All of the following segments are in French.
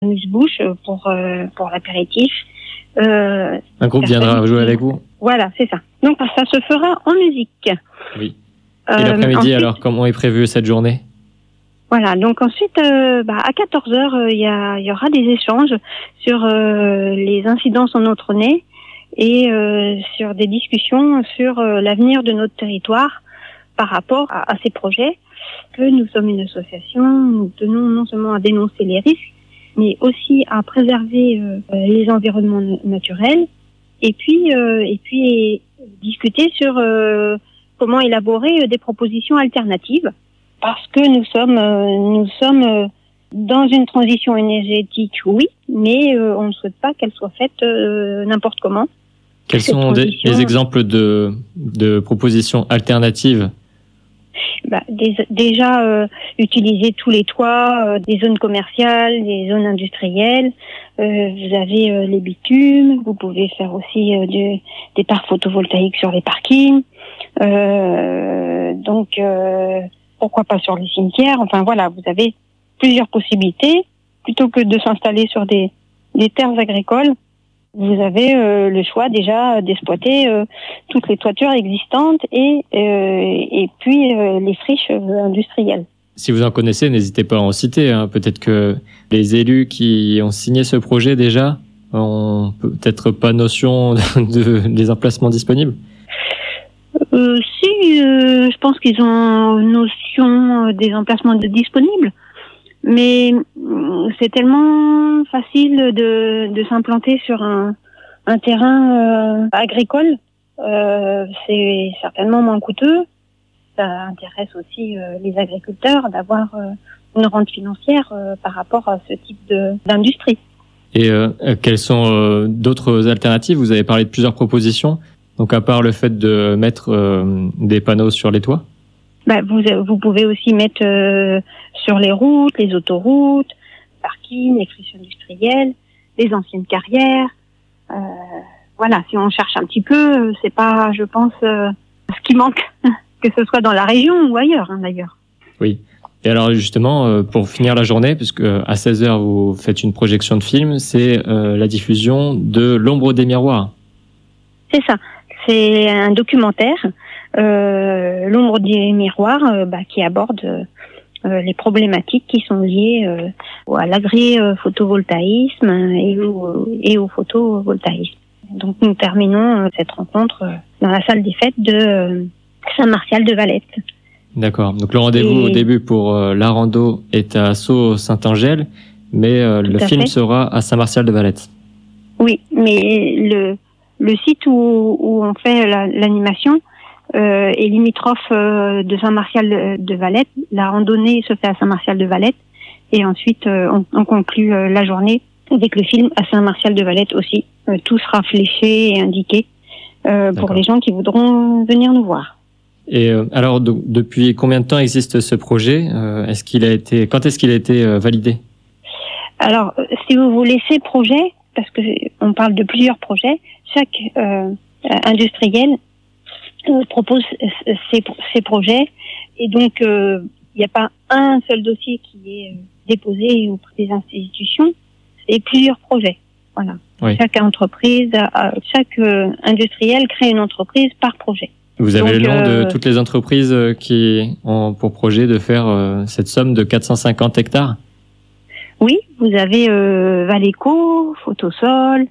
amuse-bouche pour l'apéritif. Un groupe viendra jouer avec vous? Voilà, c'est ça. Donc ça se fera en musique. Oui. Et l'après-midi, ensuite, alors, comment est prévue cette journée? Voilà, donc ensuite, à 14h, il y aura des échanges sur les incidences en Haute-Rhône et sur des discussions sur l'avenir de notre territoire par rapport à ces projets. Que nous sommes une association, nous tenons non seulement à dénoncer les risques, mais aussi à préserver les environnements naturels et puis discuter sur comment élaborer des propositions alternatives. Parce que nous sommes dans une transition énergétique, oui, mais on ne souhaite pas qu'elle soit faite n'importe comment. Quels sont des exemples de propositions alternatives? Déjà, utiliser tous les toits des zones commerciales, des zones industrielles. Vous avez les bitumes. Vous pouvez faire aussi des parcs photovoltaïques sur les parkings. Pourquoi pas sur les cimetières? Enfin voilà, vous avez plusieurs possibilités. Plutôt que de s'installer sur des terres agricoles, vous avez le choix déjà d'exploiter toutes les toitures existantes et puis les friches industrielles. Si vous en connaissez, n'hésitez pas à en citer. Hein. Peut-être que les élus qui ont signé ce projet déjà ont peut-être pas notion des emplacements disponibles. Je pense qu'ils ont notion des emplacements disponibles, mais c'est tellement facile de s'implanter sur un terrain agricole. C'est certainement moins coûteux. Ça intéresse aussi les agriculteurs d'avoir une rente financière par rapport à ce type d'industrie. Et quelles sont d'autres alternatives? Vous avez parlé de plusieurs propositions. Donc, à part le fait de mettre des panneaux sur les toits? Vous pouvez aussi mettre sur les routes, les autoroutes, les parkings, les friches industrielles, les anciennes carrières. Voilà, si on cherche un petit peu, c'est pas, je pense, ce qui manque, que ce soit dans la région ou ailleurs, hein, d'ailleurs. Oui. Et alors, justement, pour finir la journée, puisque à 16h, vous faites une projection de film, c'est la diffusion de L'ombre des miroirs. C'est ça. C'est un documentaire, L'ombre des miroirs, qui aborde les problématiques qui sont liées à l'agri-photovoltaïsme et au photovoltaïsme. Donc nous terminons cette rencontre dans la salle des fêtes de Saint-Martial de Valette. D'accord. Donc le rendez-vous au début pour la rando est à Sceaux-Saint-Angèle, mais le film sera à Saint-Martial de Valette. Oui, mais le site où on fait l'animation est limitrophe de Saint-Martial de Valette. La randonnée se fait à Saint-Martial de Valette et ensuite on conclut la journée avec le film à Saint-Martial de Valette aussi. Tout sera fléché et indiqué pour les gens qui voudront venir nous voir. Et alors, depuis combien de temps existe ce projet? Quand est-ce qu'il a été validé? Alors, si vous voulez ces projets, parce que on parle de plusieurs projets, chaque industriel propose ses projets et donc il n'y a pas un seul dossier qui est déposé auprès des institutions, c'est plusieurs projets. Voilà. Oui. Chaque industriel crée une entreprise par projet. Vous avez le nom de toutes les entreprises qui ont pour projet de faire cette somme de 450 hectares? Oui, vous avez Valeco, Photosol,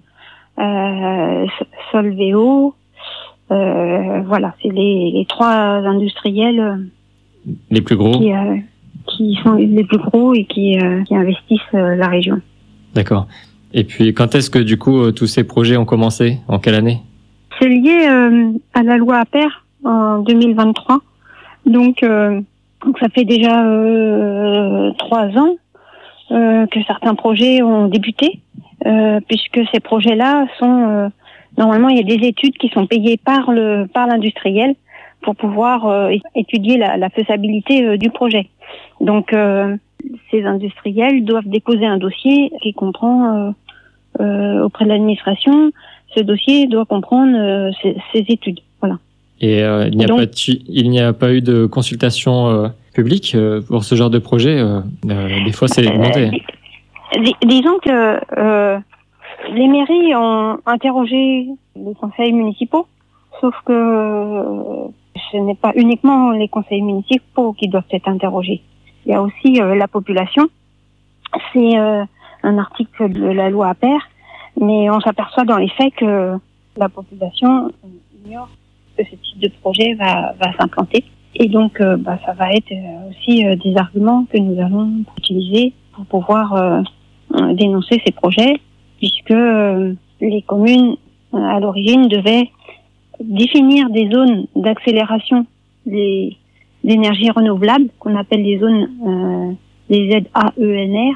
Solveo. Voilà, c'est les trois industriels les plus gros qui sont les plus gros et qui investissent la région. D'accord. Et puis, quand est-ce que du coup tous ces projets ont commencé? En quelle année? C'est lié à la loi APER en 2023. Donc ça fait déjà 3 ans que certains projets ont débuté, puisque ces projets-là sont normalement il y a des études qui sont payées par l'industriel pour pouvoir étudier la faisabilité du projet. Donc ces industriels doivent déposer un dossier qui comprend auprès de l'administration. Ce dossier doit comprendre ces études. Voilà. Et il n'y a pas eu de consultation publique pour ce genre de projet. Des fois, c'est demandé. Disons que les mairies ont interrogé les conseils municipaux, sauf que ce n'est pas uniquement les conseils municipaux qui doivent être interrogés. Il y a aussi la population. C'est un article de la loi APER, mais on s'aperçoit dans les faits que la population ignore que ce type de projet va s'implanter. Et donc, ça va être aussi des arguments que nous allons utiliser pour pouvoir dénoncer ces projets, puisque les communes, à l'origine, devaient définir des zones d'accélération des énergies renouvelables, qu'on appelle les zones les ZAENR,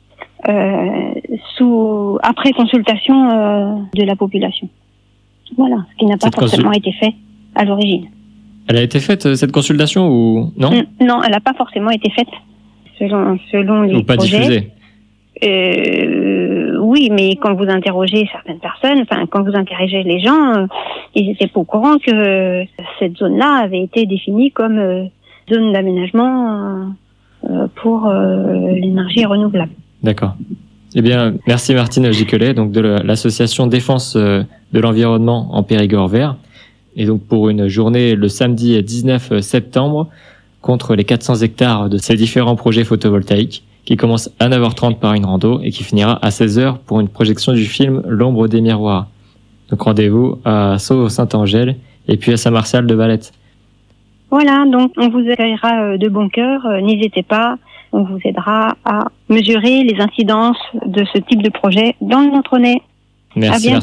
après consultation de la population. Voilà, ce qui n'a pas forcément été fait à l'origine. Elle a été faite, cette consultation, ou non? Non, elle n'a pas forcément été faite selon les ou pas projets. Diffusée. Oui, mais quand vous interrogez certaines personnes, quand vous interrogez les gens, ils n'étaient pas au courant que cette zone-là avait été définie comme zone d'aménagement pour l'énergie renouvelable. D'accord. Eh bien, merci Martine Gicquelet, donc de l'association Défense de l'environnement en Périgord vert. Et donc pour une journée le samedi 19 septembre contre les 400 hectares de ces différents projets photovoltaïques qui commence à 9h30 par une rando et qui finira à 16h pour une projection du film L'ombre des miroirs. Donc rendez-vous à Sault-Saint-Angèle et puis à Saint-Martial de Valette. Voilà, donc on vous accueillera de bon cœur, n'hésitez pas, on vous aidera à mesurer les incidences de ce type de projet dans notre nez. Merci.